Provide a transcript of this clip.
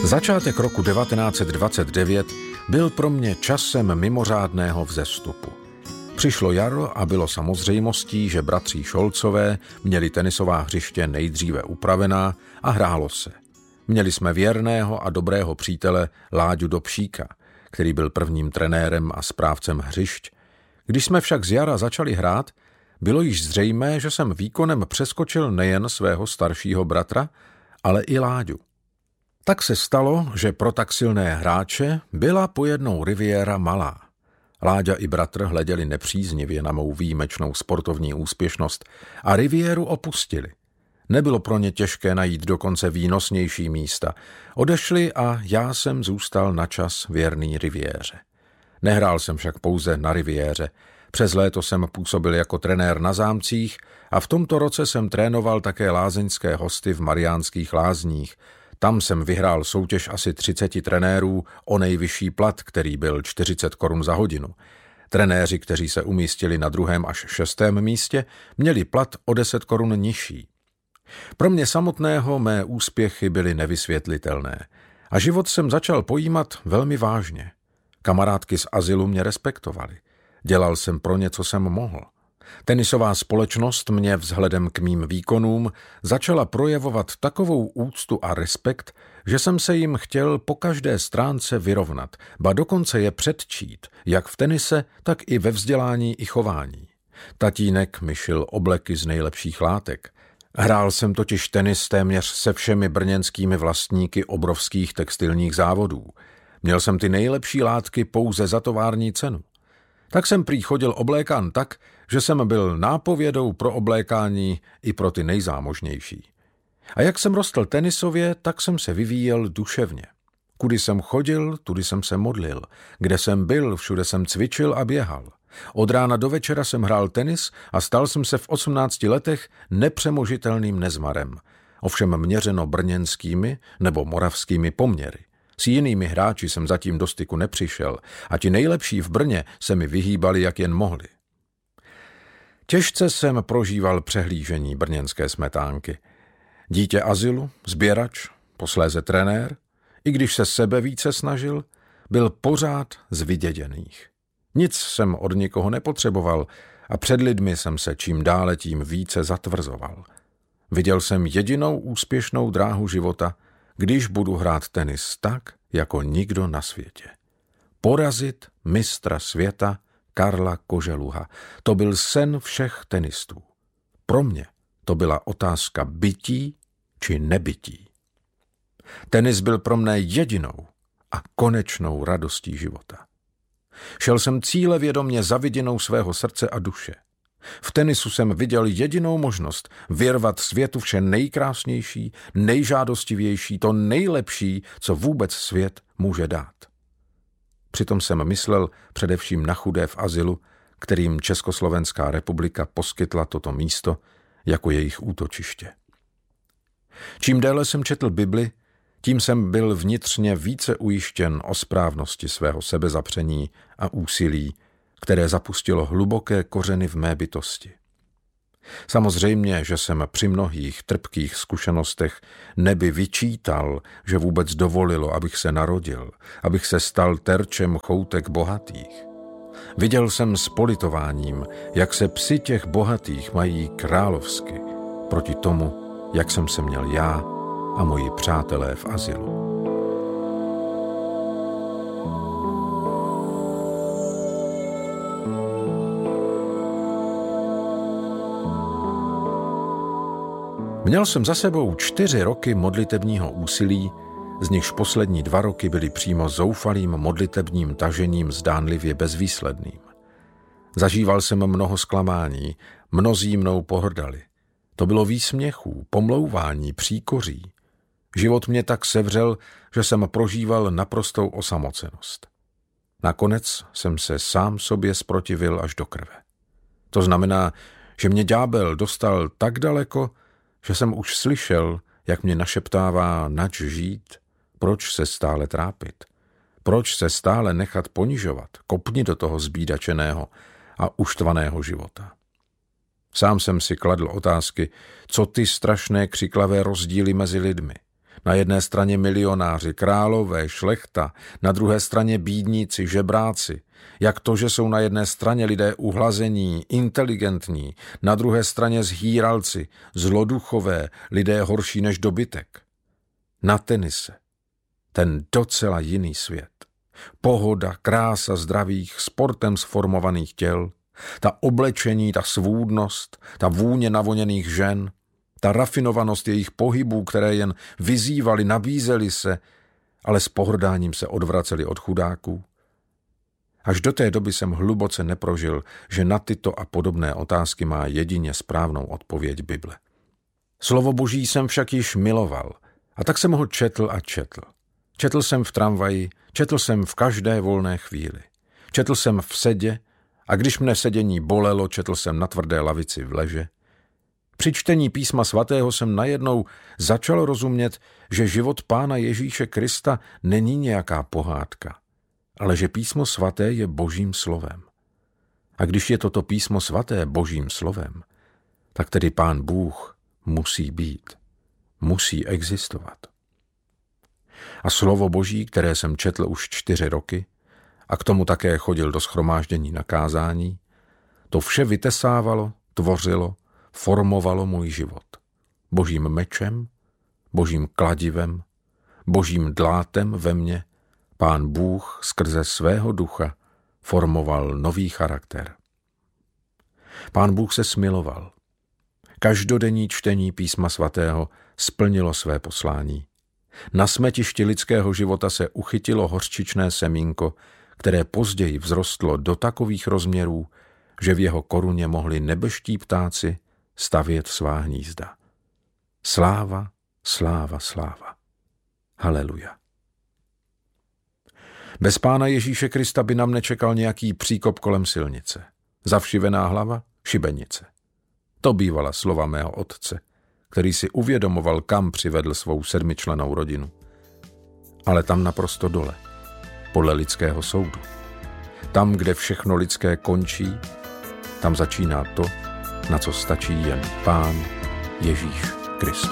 Začátek roku 1929 byl pro mě časem mimořádného vzestupu. Přišlo jaro a bylo samozřejmostí, že bratři Šolcové měli tenisová hřiště nejdříve upravená a hrálo se. Měli jsme věrného a dobrého přítele Láďu Dobšíka, který byl prvním trenérem a správcem hřišť. Když jsme však z jara začali hrát, bylo již zřejmé, že jsem výkonem přeskočil nejen svého staršího bratra, ale i Láďu. Tak se stalo, že pro tak silné hráče byla pojednou riviéra malá. Láďa i bratr hleděli nepříznivě na mou výjimečnou sportovní úspěšnost a riviéru opustili. Nebylo pro ně těžké najít dokonce výnosnější místa. Odešli a já jsem zůstal na čas věrný riviéře. Nehrál jsem však pouze na riviéře. Přes léto jsem působil jako trenér na zámcích a v tomto roce jsem trénoval také lázeňské hosty v Mariánských Lázních. Tam jsem vyhrál soutěž asi 30 trenérů o nejvyšší plat, který byl 40 korun za hodinu. Trenéři, kteří se umístili na 2. až 6. místě, měli plat o 10 korun nižší. Pro mě samotného mé úspěchy byly nevysvětlitelné a život jsem začal pojímat velmi vážně. Kamarádky z azylu mě respektovaly. Dělal jsem pro ně, co jsem mohl. Tenisová společnost mě vzhledem k mým výkonům začala projevovat takovou úctu a respekt, že jsem se jim chtěl po každé stránce vyrovnat, ba dokonce je předčít, jak v tenise, tak i ve vzdělání i chování. Tatínek mi šil obleky z nejlepších látek. Hrál jsem totiž tenis téměř se všemi brněnskými vlastníky obrovských textilních závodů. Měl jsem ty nejlepší látky pouze za tovární cenu. Tak jsem prý chodil oblékán tak, že jsem byl nápovědou pro oblékání i pro ty nejzámožnější. A jak jsem rostl tenisově, tak jsem se vyvíjel duševně. Kudy jsem chodil, tudy jsem se modlil. Kde jsem byl, všude jsem cvičil a běhal. Od rána do večera jsem hrál tenis a stal jsem se v 18 letech nepřemožitelným nezmarem. Ovšem měřeno brněnskými nebo moravskými poměry. S jinými hráči jsem zatím do styku nepřišel a ti nejlepší v Brně se mi vyhýbali, jak jen mohli. Těžce jsem prožíval přehlížení brněnské smetánky. Dítě azylu, sběrač, posléze trenér, i když se sebe více snažil, byl pořád z vyděděných. Nic jsem od nikoho nepotřeboval a před lidmi jsem se čím dále tím více zatvrzoval. Viděl jsem jedinou úspěšnou dráhu života, když budu hrát tenis tak, jako nikdo na světě. Porazit mistra světa Karla Koželuha. To byl sen všech tenistů. Pro mě to byla otázka bytí či nebytí. Tenis byl pro mne jedinou a konečnou radostí života. Šel jsem cílevědomě za vidinou svého srdce a duše. V tenisu jsem viděl jedinou možnost vyrvat světu vše nejkrásnější, nejžádostivější, to nejlepší, co vůbec svět může dát. Přitom jsem myslel především na chudé v azylu, kterým Československá republika poskytla toto místo jako jejich útočiště. Čím déle jsem četl Bibli, tím jsem byl vnitřně více ujištěn o správnosti svého sebezapření a úsilí, které zapustilo hluboké kořeny v mé bytosti. Samozřejmě, že jsem při mnohých trpkých zkušenostech nebi vyčítal, že vůbec dovolilo, abych se narodil, abych se stal terčem choutek bohatých. Viděl jsem s politováním, jak se psi těch bohatých mají královsky proti tomu, jak jsem se měl já a moji přátelé v azylu. Měl jsem za sebou 4 roky modlitebního úsilí, z nichž poslední 2 roky byly přímo zoufalým modlitebním tažením zdánlivě bezvýsledným. Zažíval jsem mnoho zklamání, mnozí mnou pohrdali. To bylo výsměchů, pomlouvání, příkoří. Život mě tak sevřel, že jsem prožíval naprostou osamocenost. Nakonec jsem se sám sobě zprotivil až do krve. To znamená, že mě ďábel dostal tak daleko, že jsem už slyšel, jak mě našeptává, nač žít, proč se stále trápit, proč se stále nechat ponižovat, kopni do toho zbídačeného a uštvaného života. Sám jsem si kladl otázky, co ty strašné křiklavé rozdíly mezi lidmi. Na jedné straně milionáři, králové, šlechta, na druhé straně bídníci, žebráci. Jak to, že jsou na jedné straně lidé uhlazení, inteligentní, na druhé straně zhýralci, zloduchové, lidé horší než dobytek. Na tenise. Ten docela jiný svět. Pohoda, krása zdravých, sportem sformovaných těl, ta oblečení, ta svůdnost, ta vůně navoněných žen, ta rafinovanost jejich pohybů, které jen vyzývali, nabízeli se, ale s pohrdáním se odvraceli od chudáků. Až do té doby jsem hluboce neprožil, že na tyto a podobné otázky má jedině správnou odpověď Bible. Slovo Boží jsem však již miloval, a tak jsem ho četl a četl. Četl jsem v tramvaji, četl jsem v každé volné chvíli. Četl jsem v sedě, a když mne sedění bolelo, četl jsem na tvrdé lavici v leže. Při čtení písma svatého jsem najednou začal rozumět, že život Pána Ježíše Krista není nějaká pohádka, ale že písmo svaté je Božím slovem. A když je toto písmo svaté Božím slovem, tak tedy Pán Bůh musí být, musí existovat. A slovo Boží, které jsem četl už 4 roky, a k tomu také chodil do shromáždění na kázání, to vše vytesávalo, tvořilo, formovalo můj život. Božím mečem, Božím kladivem, Božím dlátem ve mně Pán Bůh skrze svého ducha formoval nový charakter. Pán Bůh se smiloval. Každodenní čtení písma svatého splnilo své poslání. Na smetišti lidského života se uchytilo hořčičné semínko, které později vzrostlo do takových rozměrů, že v jeho koruně mohli nebeští ptáci stavět svá hnízda. Sláva, sláva, sláva. Haleluja. Bez Pána Ježíše Krista by nám nečekal nějaký příkop kolem silnice. Zavšivená hlava, šibenice. To bývala slova mého otce, který si uvědomoval, kam přivedl svou 7člennou rodinu. Ale tam naprosto dole, podle lidského soudu. Tam, kde všechno lidské končí, tam začíná to, na co stačí jen Pán Ježíš Kristus.